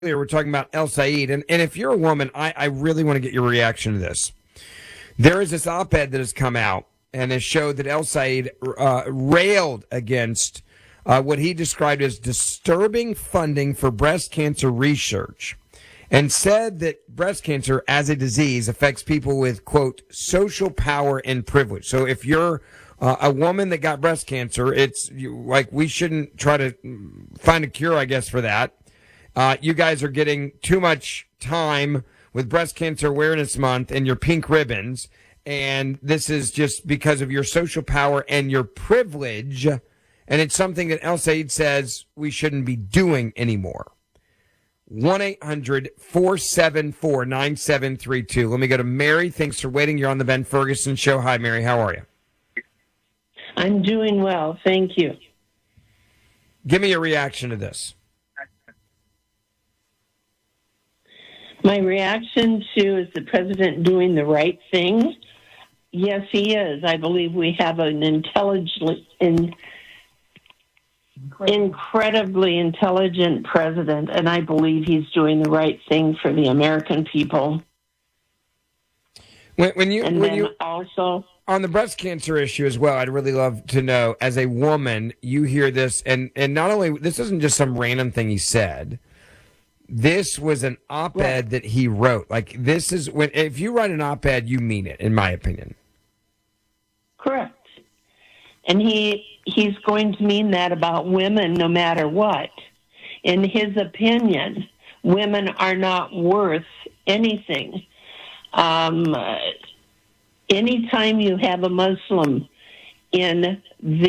we're talking about El Said, and if you're a woman, I really want to get your reaction to this. There is this op-ed that has come out and has showed that El Said railed against what he described as disturbing funding for breast cancer research, and said that breast cancer as a disease affects people with, quote, social power and privilege. So if you're a woman that got breast cancer, like we shouldn't try to find a cure, I guess, for that. You guys are getting too much time with Breast Cancer Awareness Month and your pink ribbons, and this is just because of your social power and your privilege, and it's something that El Said says we shouldn't be doing anymore. 1-800-474-9732. Let me go to Mary. Thanks for waiting. You're on the Ben Ferguson Show. Hi, Mary. How are you? I'm doing well. Thank you. Give me your reaction to this. My reaction to is the president doing the right thing? Yes, he is. I believe we have an incredibly intelligent president, and I believe he's doing the right thing for the American people. When you also on the breast cancer issue as well, I'd really love to know, as a woman, you hear this, and not only, this isn't just some random thing he said. This was an op-ed that he wrote. Like, this is if you write an op-ed, you mean it, in my opinion. Correct. And he's going to mean that about women no matter what. In his opinion, women are not worth anything. Anytime you have a Muslim in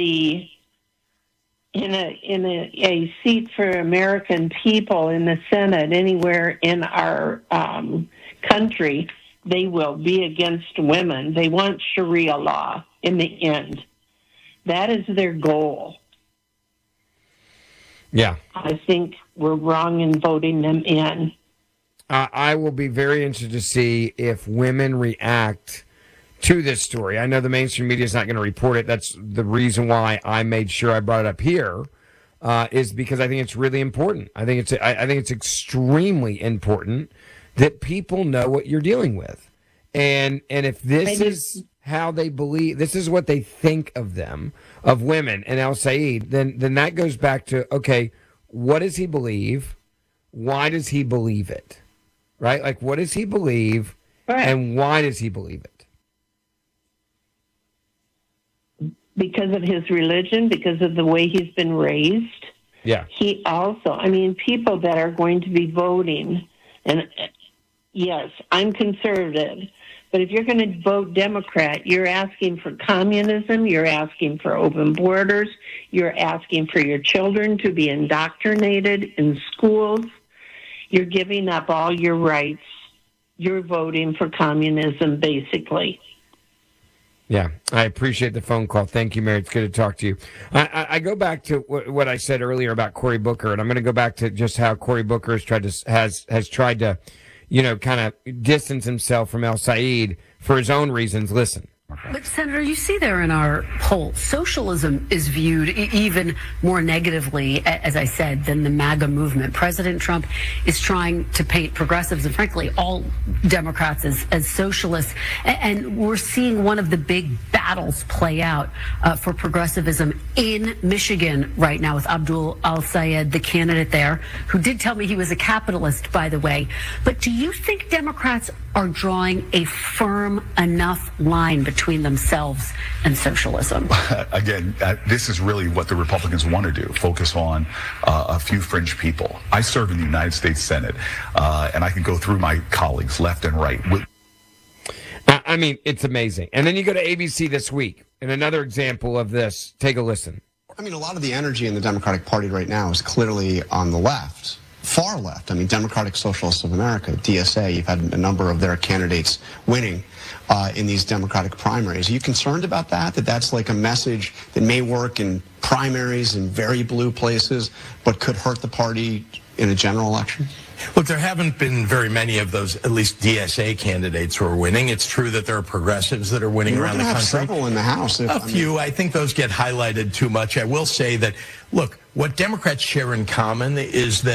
a seat for American people in the Senate anywhere in our country, they will be against women. They want Sharia law in the end. That is their goal. Yeah. I think we're wrong in voting them in. I will be very interested to see if women react to this story. I know the mainstream media is not going to report it. That's the reason why I made sure I brought it up here, is because I think it's really important. I think it's extremely important that people know what you're dealing with, and if this is how they believe, this is what they think of them, of women and El Said, then that goes back to, okay, what does he believe? Why does he believe it? Right? Like, what does he believe, and why does he believe it? Because of his religion, because of the way he's been raised. Yeah. He also, people that are going to be voting, and yes, I'm conservative, but if you're going to vote Democrat, you're asking for communism, you're asking for open borders, you're asking for your children to be indoctrinated in schools, you're giving up all your rights, you're voting for communism, basically. Yeah, I appreciate the phone call. Thank you, Mary. It's good to talk to you. I go back to what I said earlier about Cory Booker, and I'm going to go back to just how Cory Booker has tried to, kind of distance himself from El Said for his own reasons. Listen. But, Senator, you see there in our poll, socialism is viewed even more negatively, as I said, than the MAGA movement. President Trump is trying to paint progressives and, frankly, all Democrats as socialists. And we're seeing one of the big battles play out for progressivism in Michigan right now with Abdul Al-Sayed, the candidate there, who did tell me he was a capitalist, by the way. But do you think Democrats are drawing a firm enough line between themselves and socialism? Again, this is really what the Republicans want to do, focus on a few fringe people. I serve in the United States Senate, and I can go through my colleagues left and right. It's amazing. And then you go to ABC this week, and another example of this. Take a listen. A lot of the energy in the Democratic Party right now is clearly on the left. Far left. Democratic Socialists of America, DSA, you've had a number of their candidates winning in these Democratic primaries. Are you concerned about that? That's like a message that may work in primaries in very blue places, but could hurt the party in a general election? Look, there haven't been very many of those, at least DSA candidates who are winning. It's true that there are progressives that are winning around the country. Several in the House. A few. I think those get highlighted too much. I will say that, look, what Democrats share in common is that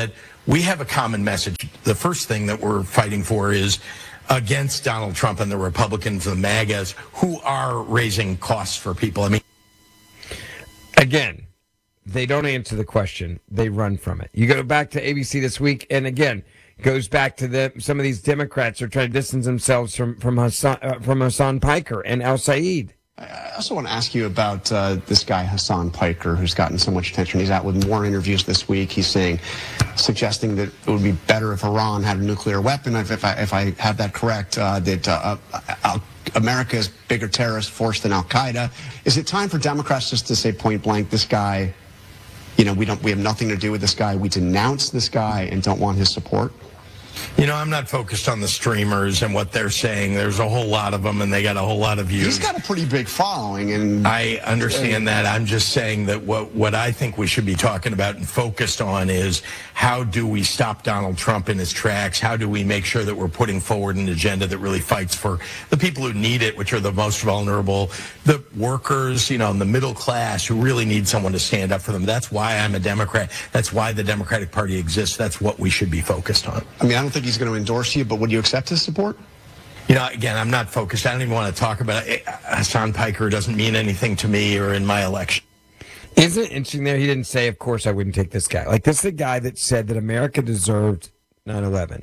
we have a common message. The first thing that we're fighting for is against Donald Trump and the Republicans, the MAGAs, who are raising costs for people. I mean, again, they don't answer the question. They run from it. You go back to ABC this week, and again, goes back to some of these Democrats are trying to distance themselves from Hassan Piker and Al Said. I also want to ask you about this guy, Hassan Piker, who's gotten so much attention. He's out with more interviews this week. He's suggesting that it would be better if Iran had a nuclear weapon. If I have that correct, that America is bigger terrorist force than Al-Qaeda. Is it time for Democrats just to say point blank, this guy, we have nothing to do with this guy. We denounce this guy and don't want his support? I'm not focused on the streamers and what they're saying. There's a whole lot of them, and they got a whole lot of views. He's got a pretty big following, and I understand that. I'm just saying that what I think we should be talking about and focused on is how do we stop Donald Trump in his tracks? How do we make sure that we're putting forward an agenda that really fights for the people who need it, which are the most vulnerable, the workers, and the middle class who really need someone to stand up for them. That's why I'm a Democrat. That's why the Democratic Party exists. That's what we should be focused on. I don't think he's going to endorse you, but would you accept his support? Again, I'm not focused. I don't even want to talk about it. Hassan Piker doesn't mean anything to me or in my election. Isn't it interesting there? He didn't say, of course, I wouldn't take this guy. Like, this is the guy that said that America deserved 9/11.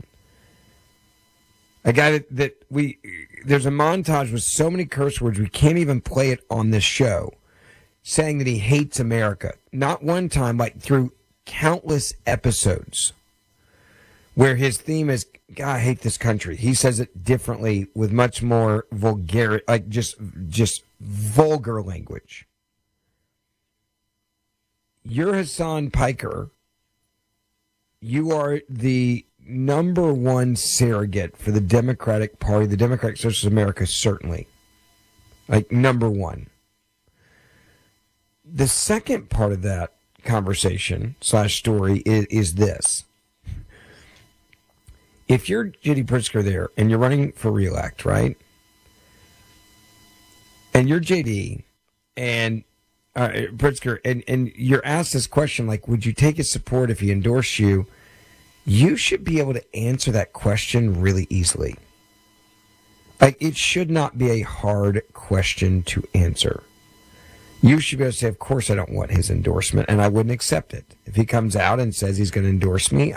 A guy that there's a montage with so many curse words, we can't even play it on this show, saying that he hates America. Not one time, like through countless episodes, where his theme is, God, I hate this country. He says it differently with much more vulgar, like just vulgar language. You're Hassan Piker. You are the number one surrogate for the Democratic Party, the Democratic Socialist America, certainly. Like, number one. The second part of that conversation / story is this. If you're J.D. Pritzker there and you're running for re-elect, right? And you're J.D. and Pritzker, and you're asked this question, like, would you take his support if he endorsed you? You should be able to answer that question really easily. Like, it should not be a hard question to answer. You should be able to say, of course I don't want his endorsement, and I wouldn't accept it. If he comes out and says he's going to endorse me,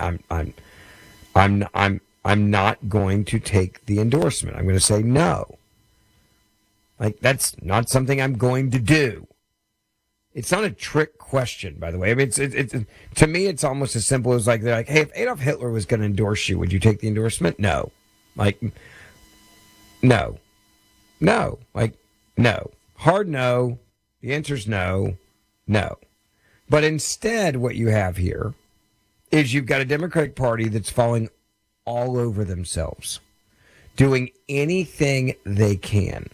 I'm not going to take the endorsement. I'm going to say no. Like, that's not something I'm going to do. It's not a trick question, by the way. I mean, it's to me, it's almost as simple as like, they're like, hey, if Adolf Hitler was going to endorse you, would you take the endorsement? No. Like, no. No. Like, no. Hard no. The answer's no. No. But instead, what you have here is you've got a Democratic Party that's falling all over themselves, doing anything they can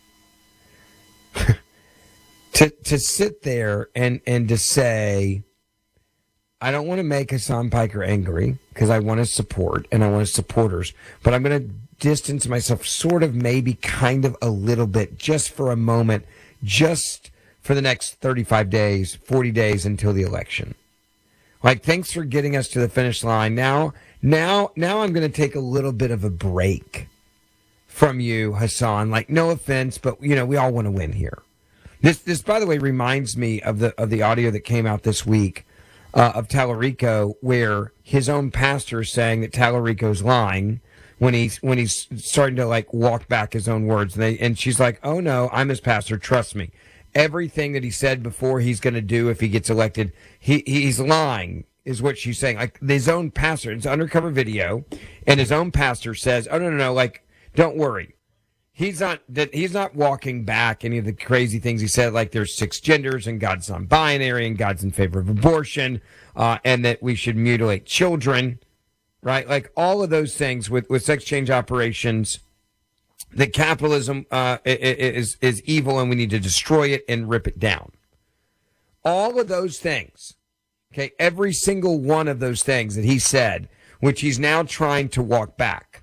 to sit there and to say, I don't want to make Hassan Piker angry because I want his support and I want his supporters, but I'm going to distance myself sort of, maybe kind of a little bit, just for a moment, just for the next 35 days, 40 days until the election. Like, thanks for getting us to the finish line. Now I'm going to take a little bit of a break from you, Hassan. Like, no offense, but we all want to win here. This, by the way, reminds me of the audio that came out this week of Tallarico, where his own pastor is saying that Tallarico's lying when he's starting to like walk back his own words, and she's like, "Oh no, I'm his pastor. Trust me. Everything that he said before he's going to do if he gets elected, he's lying." Is what she's saying. Like, his own pastor, it's undercover video, and his own pastor says, "Oh no, like, don't worry. He's not walking back any of the crazy things he said, like there's 6 genders and God's non-binary and God's in favor of abortion, and that we should mutilate children, right? Like, all of those things with sex change operations, that capitalism is evil and we need to destroy it and rip it down. All of those things, okay, every single one of those things that he said, which he's now trying to walk back.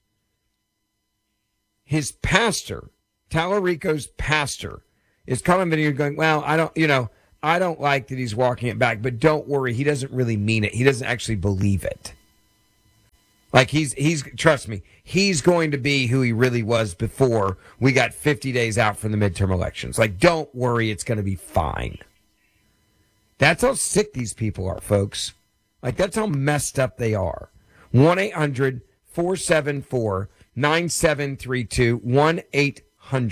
His pastor, Tallarico's pastor, is coming video going, well, I don't like that he's walking it back, but don't worry, he doesn't really mean it. He doesn't actually believe it. Like he's trust me, he's going to be who he really was before we got 50 days out from the midterm elections. Like, don't worry, it's going to be fine. That's how sick these people are, folks. Like, that's how messed up they are. 1-800-474-9732.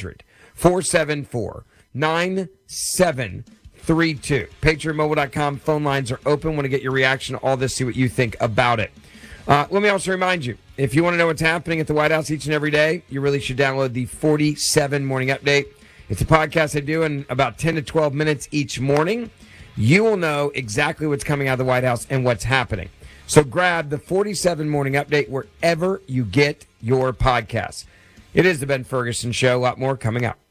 1-800-474-9732. PatriotMobile.com. Phone lines are open. Want to get your reaction to all this, see what you think about it. Let me also remind you, if you want to know what's happening at the White House each and every day, you really should download the 47 Morning Update. It's a podcast I do in about 10 to 12 minutes each morning. You will know exactly what's coming out of the White House and what's happening. So grab the 47 Morning Update wherever you get your podcasts. It is the Ben Ferguson Show. A lot more coming up.